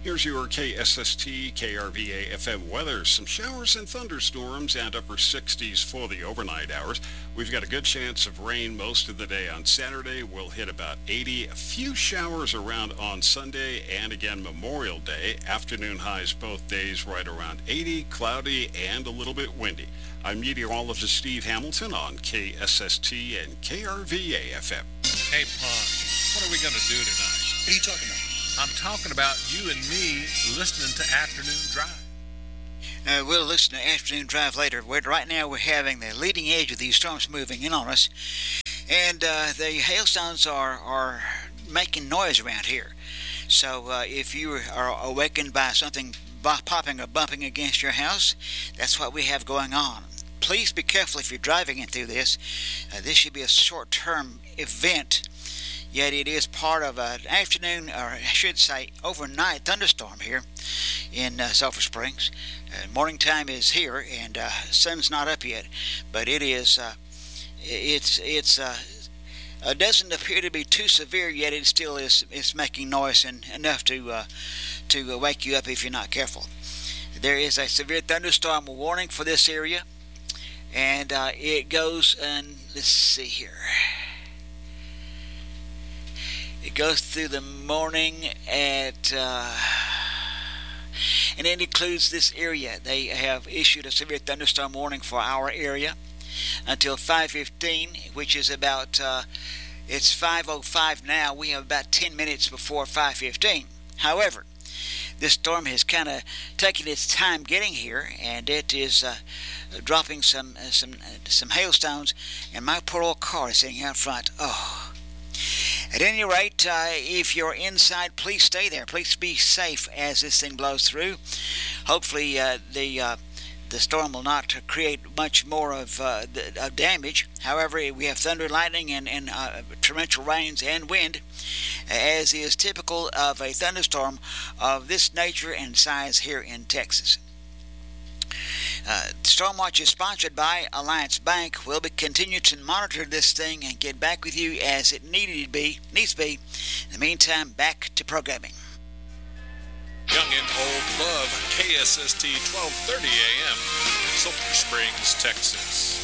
Here's your KSST KRVA FM weather. Some showers and thunderstorms and upper 60s for the overnight hours. We've got a good chance of rain most of the day on Saturday. We'll hit about 80. A few showers around on Sunday and again Memorial Day. Afternoon highs both days right around 80, cloudy and a little bit windy. I'm meteorologist Steve Hamilton on KSST and KRVA FM. Hey, Punk, what are we going to do tonight? What are you talking about? I'm talking about you and me listening to Afternoon Drive. We'll listen to Afternoon Drive later. Right now we're having the leading edge of these storms moving in on us. And the hailstones are making noise around here. So if you are awakened by something popping or bumping against your house, that's what we have going on. Please be careful if you're driving in through this. This should be a short-term event. Yet it is part of an afternoon, or I should say overnight thunderstorm here in Sulphur Springs. Morning time is here, and sun's not up yet, but it is. It doesn't appear to be too severe yet. It still is. It's making noise and enough to wake you up if you're not careful. There is a severe thunderstorm warning for this area, and it goes. And let's see here. It goes through the morning and it includes this area. They have issued a severe thunderstorm warning for our area until 5:15, which is about, it's 5:05 now. We have about 10 minutes before 5:15. However, this storm has kind of taken its time getting here, and it is dropping some hailstones, and my poor old car is sitting out front. Oh. At any rate, if you're inside, please stay there. Please be safe as this thing blows through. Hopefully, the storm will not create much more of damage. However, we have thunder, lightning, and torrential rains and wind, as is typical of a thunderstorm of this nature and size here in Texas. Stormwatch is sponsored by Alliance Bank. We'll continue to monitor this thing and get back with you as it needs to be. In the meantime, back to programming. Young and old love KSST 1230 AM, Sulphur Springs, Texas.